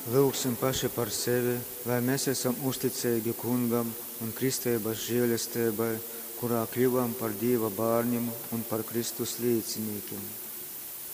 Lūksim paši par sevi, vai mēs esam uzticīgi Kungam un kristības žēlastībai, kurā kļuvām par Dieva bērniem un par Kristus līdziniekiem.